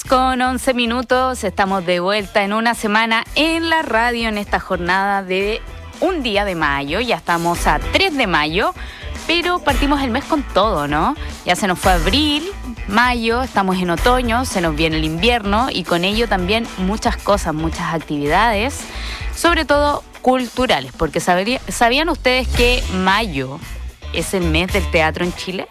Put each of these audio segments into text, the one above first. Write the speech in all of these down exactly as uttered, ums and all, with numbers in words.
con once minutos, estamos de vuelta en una semana en la radio en esta jornada de un día de mayo, ya estamos a tres de mayo, pero partimos el mes con todo, ¿no? Ya se nos fue abril, mayo, estamos en otoño, se nos viene el invierno y con ello también muchas cosas, muchas actividades, sobre todo culturales, porque sabría, ¿sabían ustedes que mayo es el mes del teatro en Chile?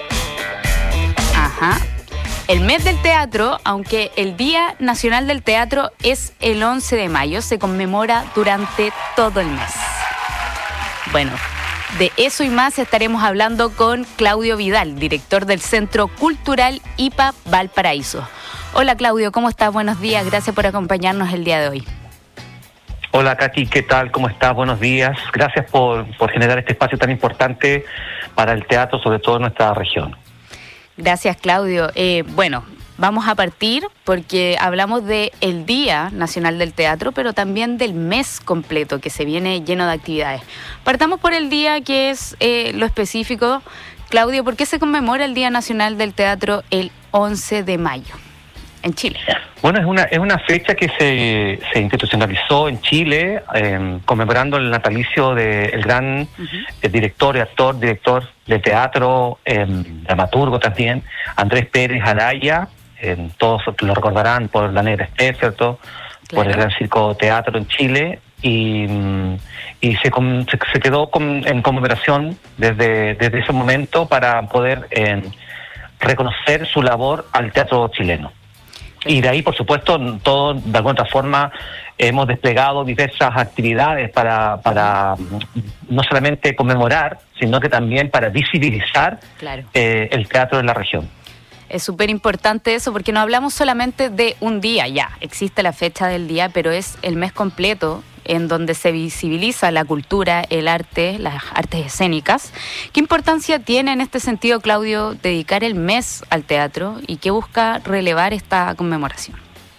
Ajá. El mes del teatro, aunque el Día Nacional del Teatro es el once de mayo, se conmemora durante todo el mes. Bueno, de eso y más estaremos hablando con Claudio Vidal, director del Centro Cultural I P A Valparaíso. Hola Claudio, ¿cómo estás? Buenos días, gracias por acompañarnos el día de hoy. Hola Katy, ¿qué tal? ¿Cómo estás? Buenos días. Gracias por, por generar este espacio tan importante para el teatro, sobre todo en nuestra región. Gracias, Claudio. Eh, bueno, vamos a partir porque hablamos del Día Nacional del Teatro, pero también del mes completo que se viene lleno de actividades. Partamos por el día que es eh, lo específico. Claudio, ¿por qué se conmemora el Día Nacional del Teatro el once de mayo en Chile? Bueno, es una es una fecha que se, se institucionalizó en Chile, eh, conmemorando el natalicio del gran uh-huh. eh, director y actor, director de teatro, eh, dramaturgo también, Andrés Pérez Araya. Eh, todos lo recordarán por La Negra Esther, ¿cierto? Claro. Por el Gran Circo Teatro en Chile. Y, y se, se, se quedó con, en conmemoración desde, desde ese momento para poder eh, reconocer su labor al teatro chileno. Y de ahí, por supuesto, todo, de alguna otra forma, hemos desplegado diversas actividades para, para no solamente conmemorar, sino que también para visibilizar claro. eh, el teatro en la región. Es súper importante eso, porque no hablamos solamente de un día, ya, existe la fecha del día, pero es el mes completo en donde se visibiliza la cultura, el arte, las artes escénicas. ¿Qué importancia tiene en este sentido, Claudio, dedicar el mes al teatro y qué busca relevar esta conmemoración?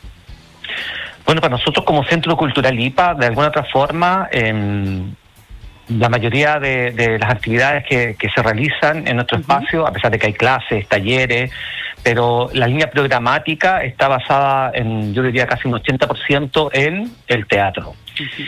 Bueno, para nosotros como Centro Cultural I P A, de alguna otra forma, eh, la mayoría de, de las actividades que, que se realizan en nuestro uh-huh. espacio, a pesar de que hay clases, talleres, pero la línea programática está basada en, yo diría, casi un ochenta por ciento en el teatro. Uh-huh.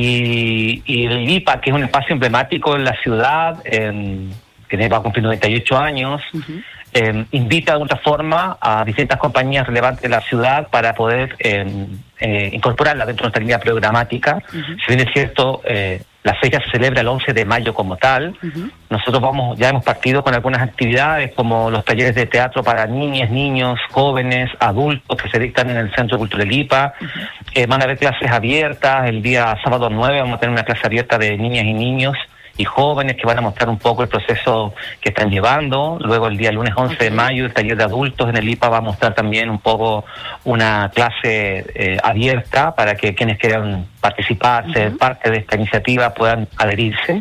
Y, y el I P A, que es un espacio emblemático en la ciudad, en, que va a cumplir noventa y ocho años, uh-huh. eh, invita de alguna forma a distintas compañías relevantes de la ciudad para poder eh, eh, incorporarla dentro de nuestra línea programática. Uh-huh. Si bien es cierto, eh, la fecha se celebra el once de mayo como tal. Uh-huh. Nosotros vamos ya hemos partido con algunas actividades como los talleres de teatro para niñas, niños, jóvenes, adultos que se dictan en el Centro Cultural I P A. Uh-huh. Eh, van a haber clases abiertas. El día sábado nueve vamos a tener una clase abierta de niñas y niños y jóvenes que van a mostrar un poco el proceso que están llevando. Luego el día lunes once okay. de mayo, el taller de adultos en el I P A va a mostrar también un poco una clase eh, abierta para que quienes quieran participar, uh-huh. ser parte de esta iniciativa puedan adherirse.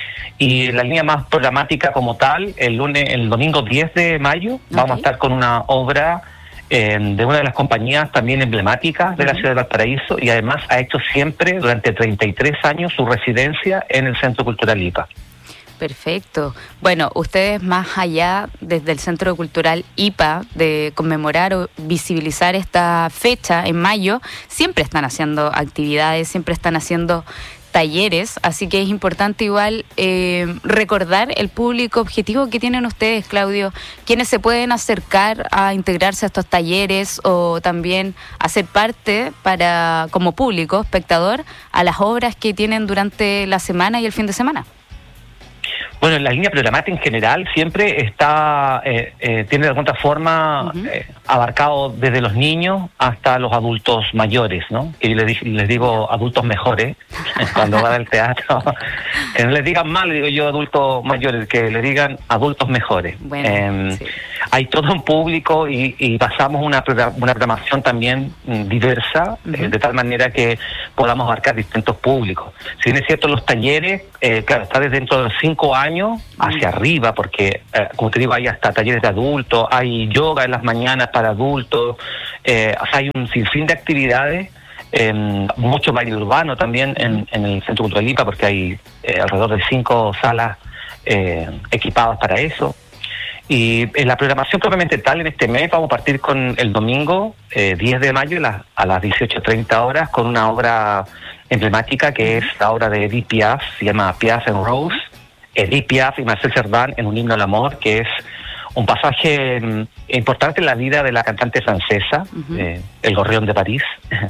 Y la línea más programática como tal, el lunes, el domingo diez de mayo, okay. vamos a estar con una obra Eh, de una de las compañías también emblemáticas de uh-huh. la ciudad de Valparaíso y además ha hecho siempre durante treinta y tres años su residencia en el Centro Cultural I P A. Perfecto. Bueno, ustedes más allá desde el Centro Cultural I P A de conmemorar o visibilizar esta fecha en mayo, siempre están haciendo actividades, siempre están haciendo talleres, así que es importante igual eh, recordar el público objetivo que tienen ustedes, Claudio, quienes se pueden acercar a integrarse a estos talleres o también hacer parte para como público, espectador, a las obras que tienen durante la semana y el fin de semana. Bueno, la línea programática en general siempre está, eh, eh, tiene de alguna forma uh-huh. eh, abarcado desde los niños hasta los adultos mayores, ¿no? Que yo les, les digo adultos mejores cuando van al teatro. Que no les digan mal, digo yo adultos mayores, que les digan adultos mejores. Bueno, eh, sí. Hay todo un público y, y pasamos una, una programación también diversa, uh-huh. eh, de tal manera que podamos abarcar distintos públicos. Si bien es cierto, los talleres, eh, claro, está desde dentro de los cinco años hacia uh-huh. arriba, porque, eh, como te digo, hay hasta talleres de adultos, hay yoga en las mañanas para adultos, eh, o sea, hay un sinfín de actividades, eh, mucho baile urbano también en, en el Centro Cultural I P A, porque hay eh, alrededor de cinco salas eh, equipadas para eso. Y en la programación propiamente tal, en este mes, vamos a partir con el domingo eh, diez de mayo la, a las dieciocho treinta horas con una obra emblemática que es la obra de Edith Piaf, se llama Piaf and Rose. Edith Piaf y Marcel Cerdan en un himno al amor, que es un pasaje mm, importante en la vida de la cantante francesa, uh-huh. eh, El Gorrión de París,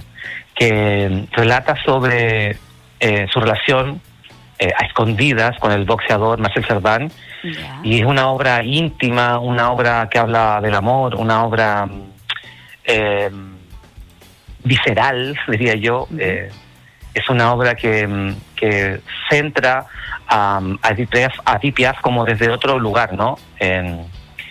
que relata sobre eh, su relación eh, a escondidas con el boxeador Marcel Cerdan. Yeah. Y es una obra íntima, una obra que habla del amor, una obra eh, visceral, diría yo. Uh-huh. Eh, es una obra que, que centra a, a Edith Piaf, a Edith Piaf como desde otro lugar, ¿no? En,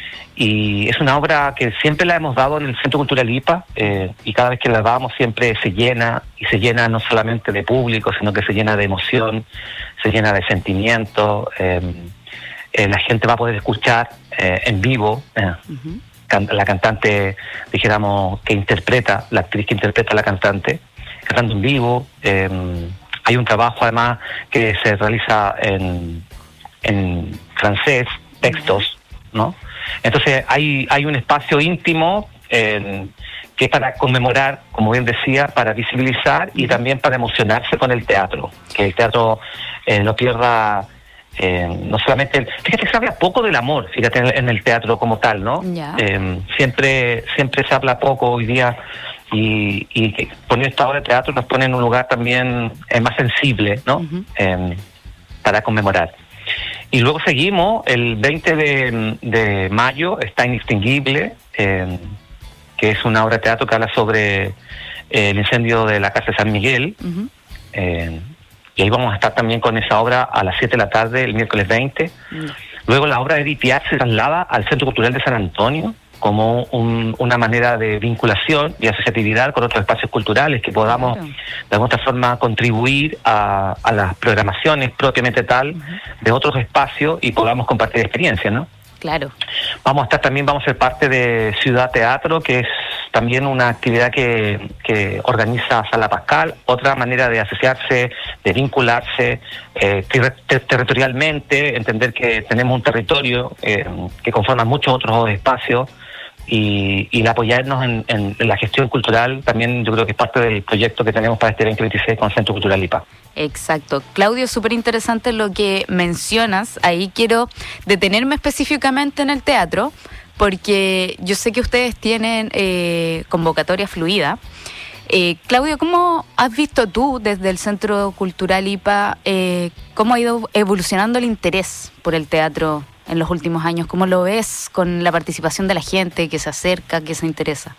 y es una obra que siempre la hemos dado en el Centro Cultural I P A, eh, y cada vez que la damos siempre se llena, y se llena no solamente de público, sino que se llena de emoción, se llena de sentimiento. Eh, eh, la gente va a poder escuchar eh, en vivo eh, uh-huh. can, la cantante, dijéramos, que interpreta, la actriz que interpreta a la cantante, cantando en vivo. Eh, hay un trabajo además que se realiza en, en francés, textos, ¿no? Entonces hay hay un espacio íntimo eh, que es para conmemorar, como bien decía, para visibilizar y también para emocionarse con el teatro, que el teatro eh, no pierda eh, no solamente el, fíjate que se habla poco del amor, fíjate en el, en el teatro como tal, ¿no? Yeah. Eh, siempre siempre se habla poco hoy día, y, y poner esta obra de teatro nos pone en un lugar también eh, más sensible, ¿no? Uh-huh. eh, para conmemorar. Y luego seguimos, el veinte de mayo está Inextinguible, eh, que es una obra de teatro que habla sobre eh, el incendio de la Casa de San Miguel. Uh-huh. eh, y ahí vamos a estar también con esa obra a las siete de la tarde, el miércoles veinte. Uh-huh. Luego la obra de Edith Piaf se traslada al Centro Cultural de San Antonio como un, una manera de vinculación y asociatividad con otros espacios culturales, que podamos claro. de alguna forma contribuir a, a las programaciones propiamente tal uh-huh. de otros espacios y podamos compartir experiencias, ¿no? Claro. Vamos a estar también, vamos a ser parte de Ciudad Teatro, que es también una actividad que, que organiza Sala Pascal, otra manera de asociarse, de vincularse eh, ter- ter- territorialmente, entender que tenemos un territorio eh, que conforma muchos otros espacios. Y, y el apoyarnos en, en, en la gestión cultural también yo creo que es parte del proyecto que tenemos para este veinte veintiséis con Centro Cultural I P A. Exacto. Claudio, súper interesante lo que mencionas. Ahí quiero detenerme específicamente en el teatro, porque yo sé que ustedes tienen eh, convocatoria fluida. Eh, Claudio, ¿cómo has visto tú desde el Centro Cultural I P A, eh, cómo ha ido evolucionando el interés por el teatro en los últimos años? ¿Cómo lo ves con la participación de la gente que se acerca, que se interesa?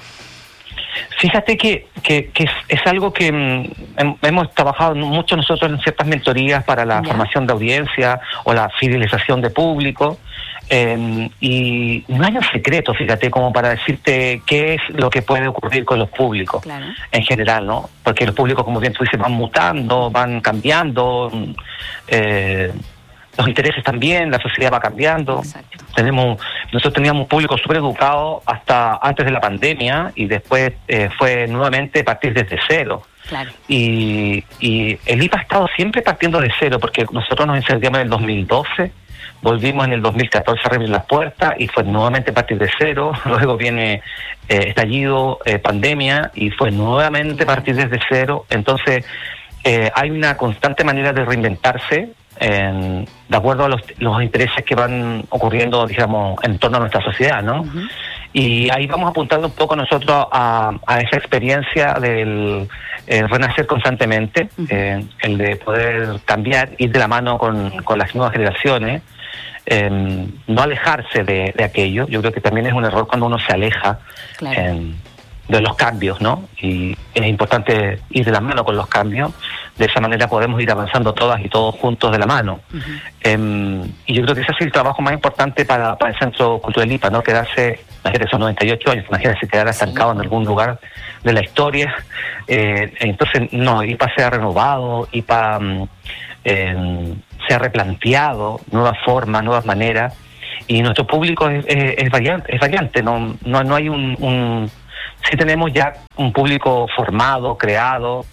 Fíjate que, que, que es, es algo que mm, hemos trabajado mucho nosotros en ciertas mentorías para la ya. formación de audiencia o la fidelización de público, eh, y no hay un secreto, fíjate, como para decirte qué es lo que puede ocurrir con los públicos claro. en general, ¿no? Porque los públicos, como bien tú dices, van mutando, van cambiando, eh, los intereses también, la sociedad va cambiando. Exacto. Tenemos, nosotros teníamos un público súper educado hasta antes de la pandemia, y después eh, fue nuevamente partir desde cero. Claro. Y, y el I P A ha estado siempre partiendo de cero, porque nosotros nos incendiamos en el dos mil doce, volvimos en el dos mil catorce a reabrir las puertas y fue nuevamente partir de cero. Luego viene eh, estallido, eh, pandemia, y fue nuevamente partir desde cero. Entonces eh, hay una constante manera de reinventarse En, de acuerdo a los, los intereses que van ocurriendo, digamos, en torno a nuestra sociedad, ¿no? Uh-huh. Y ahí vamos apuntando un poco nosotros a, a esa experiencia del eh, renacer constantemente, uh-huh. eh, el de poder cambiar, ir de la mano con, con las nuevas generaciones, eh, no alejarse de, de aquello. Yo creo que también es un error cuando uno se aleja claro. eh, de los cambios, ¿no? Y es importante ir de la mano con los cambios. De esa manera podemos ir avanzando todas y todos juntos de la mano. Uh-huh. Eh, y yo creo que ese es el trabajo más importante para, para el Centro Cultural I P A, ¿no? Quedarse, imagínate, son noventa y ocho años, imagínate quedar estancado sí. en algún lugar de la historia. Eh, entonces, no, I P A se ha renovado, I P A eh, se ha replanteado nuevas formas, nuevas maneras, y nuestro público es, es, es variante, es variante, no, no, no hay un, un... Sí tenemos ya un público formado, creado,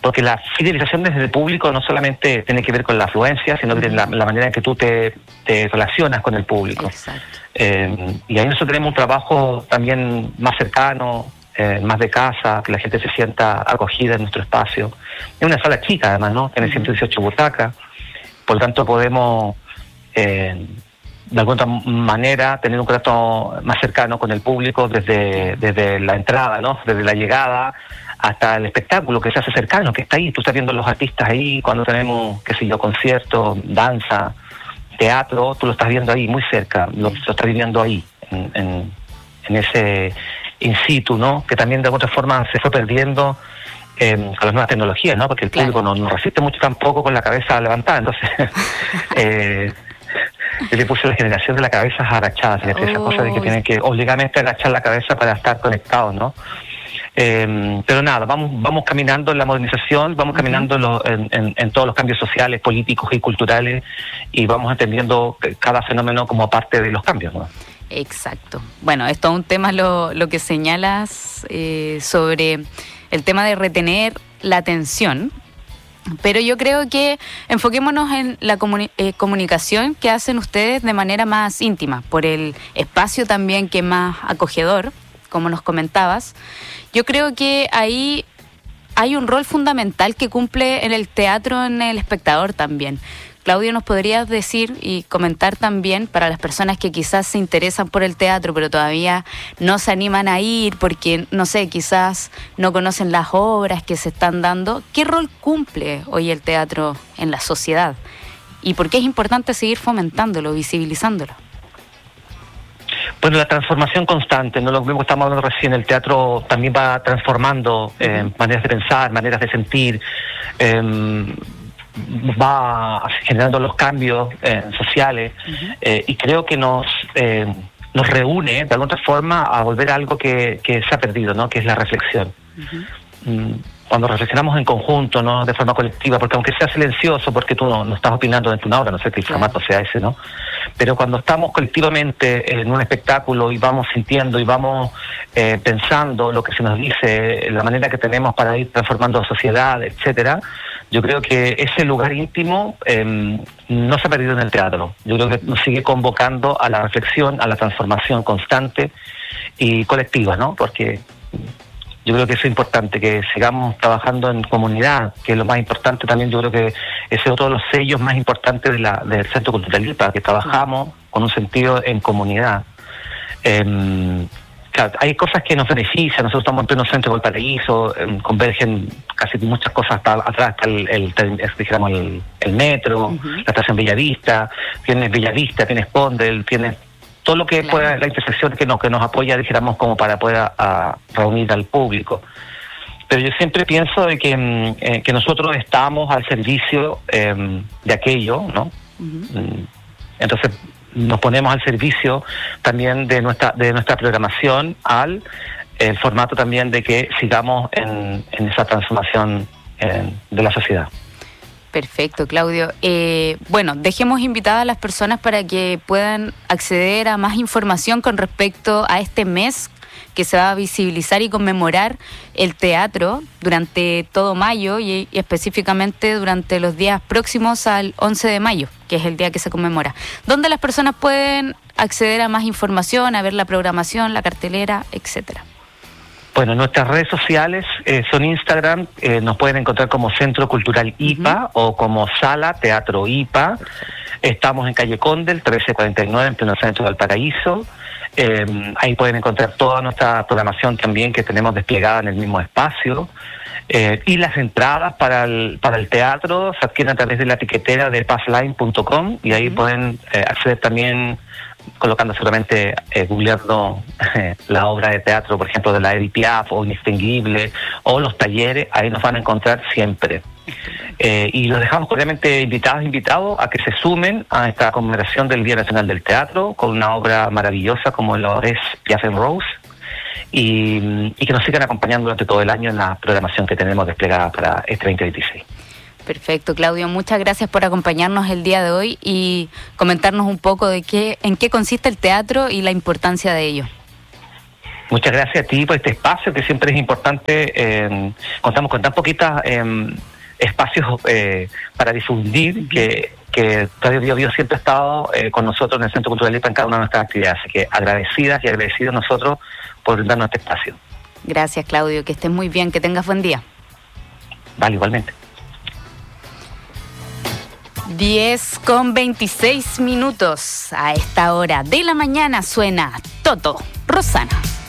porque la fidelización desde el público no solamente tiene que ver con la afluencia, sino que la, la manera en que tú te, te relacionas con el público. Eh, y ahí nosotros tenemos un trabajo también más cercano, eh, más de casa, que la gente se sienta acogida en nuestro espacio. Es una sala chica además, ¿no? Tiene ciento dieciocho butacas, por lo tanto podemos... Eh, de alguna manera tener un trato más cercano con el público desde, desde la entrada, ¿no? Desde la llegada hasta el espectáculo que se hace cercano, que está ahí. Tú estás viendo a los artistas ahí cuando tenemos, qué sé yo, conciertos, danza, teatro, tú lo estás viendo ahí muy cerca, lo, lo estás viviendo ahí, en, en, en ese in situ, ¿no? Que también de alguna forma se fue perdiendo eh, con las nuevas tecnologías, ¿no? Porque el público claro. no, no resiste mucho tampoco con la cabeza levantada, entonces... eh, Yo le puse la generación de la cabeza agachada, fíjate, oh, esa cosa de que tienen que obligadamente agachar la cabeza para estar conectados, ¿no? Eh, pero nada, vamos vamos caminando en la modernización, vamos uh-huh. caminando en, lo, en, en, en todos los cambios sociales, políticos y culturales, y vamos entendiendo cada fenómeno como parte de los cambios, ¿no? Exacto. Bueno, es todo un tema lo, lo que señalas eh, sobre el tema de retener la atención. Pero yo creo que enfoquémonos en la comuni- eh, comunicación que hacen ustedes de manera más íntima, por el espacio también que es más acogedor, como nos comentabas. Yo creo que ahí hay un rol fundamental que cumple en el teatro, en el espectador también. Claudio, ¿nos podrías decir y comentar también para las personas que quizás se interesan por el teatro, pero todavía no se animan a ir porque, no sé, quizás no conocen las obras que se están dando? ¿Qué rol cumple hoy el teatro en la sociedad? ¿Y por qué es importante seguir fomentándolo, visibilizándolo? Bueno, la transformación constante, ¿no? Lo mismo que estamos hablando recién, el teatro también va transformando eh, maneras de pensar, maneras de sentir, eh, va generando los cambios eh, sociales uh-huh. eh, y creo que nos eh, nos reúne de alguna forma a volver a algo que, que se ha perdido, ¿no? Que es la reflexión. Uh-huh. Cuando reflexionamos en conjunto, ¿no? De forma colectiva, porque aunque sea silencioso, porque tú no, no estás opinando dentro de una obra, no sé qué claro. formato sea ese, ¿no? Pero cuando estamos colectivamente en un espectáculo y vamos sintiendo y vamos eh, pensando lo que se nos dice, la manera que tenemos para ir transformando la sociedad, etcétera, yo creo que ese lugar íntimo eh, no se ha perdido en el teatro. Yo creo que nos sigue convocando a la reflexión, a la transformación constante y colectiva, ¿no? Porque yo creo que eso es importante, que sigamos trabajando en comunidad, que es lo más importante también. Yo creo que ese es otro de los sellos más importantes de la, del Centro Cultural IPA, que trabajamos con un sentido en comunidad. Eh, Claro, hay cosas que nos benefician. Nosotros estamos en pleno centro del Valparaíso, eh, convergen casi muchas cosas hasta atrás, hasta el, el, el, dijéramos el, el metro, uh-huh. la estación Bellavista, tienes Bellavista, tienes Pondel, tienes todo lo que claro. pueda, la intersección que nos, que nos apoya, dijéramos, como para poder a, reunir al público. Pero yo siempre pienso de que, eh, que nosotros estamos al servicio eh, de aquello, ¿no? Uh-huh. Entonces nos ponemos al servicio también de nuestra de nuestra programación al el formato también de que sigamos en, en esa transformación eh, de la sociedad. Perfecto, Claudio. Eh, bueno, dejemos invitadas a las personas para que puedan acceder a más información con respecto a este mes que se va a visibilizar y conmemorar el teatro durante todo mayo y, y específicamente durante los días próximos al once de mayo, que es el día que se conmemora. ¿Dónde las personas pueden acceder a más información, a ver la programación, la cartelera, etcétera? Bueno, nuestras redes sociales eh, son Instagram, eh, nos pueden encontrar como Centro Cultural IPA uh-huh. o como Sala Teatro IPA. Estamos en calle Condel, trece cuarenta y nueve, en pleno centro de Valparaíso. Eh, ahí pueden encontrar toda nuestra programación también que tenemos desplegada en el mismo espacio. Eh, y las entradas para el, para el teatro se adquieren a través de la etiquetera de passline punto com y ahí uh-huh. pueden eh, acceder también colocando seguramente, eh, googleando eh, la obra de teatro, por ejemplo, de la Edith Piaf o Inextinguible, o los talleres, ahí nos van a encontrar siempre. Eh, y los dejamos cordialmente invitados, invitados a que se sumen a esta conmemoración del Día Nacional del Teatro, con una obra maravillosa como lo es Piaf and Rose, y, y que nos sigan acompañando durante todo el año en la programación que tenemos desplegada para este veinte veintiséis. Perfecto, Claudio, muchas gracias por acompañarnos el día de hoy y comentarnos un poco de qué, en qué consiste el teatro y la importancia de ello. Muchas gracias a ti por este espacio que siempre es importante. Eh, contamos con tan poquitas eh, espacios eh, para difundir que, que Radio Bio Bio siempre ha estado eh, con nosotros en el Centro Cultural IPA en cada una de nuestras actividades. Así que agradecidas y agradecidos nosotros por brindarnos este espacio. Gracias, Claudio. Que estés muy bien. Que tengas buen día. Vale, igualmente. diez con veintiséis minutos. A esta hora de la mañana suena Toto Rosana.